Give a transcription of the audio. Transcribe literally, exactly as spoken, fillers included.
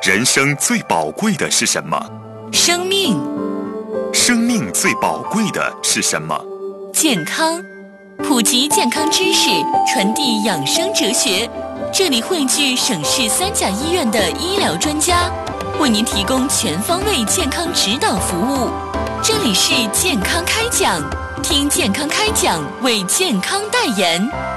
人生最宝贵的是什么？ 生命。 生命最宝贵的是什么？ 健康。普及健康知识，传递养生哲学。这里汇聚省市三甲医院的医疗专家，为您提供全方位健康指导服务。这里是健康开讲，听健康开讲，为健康代言。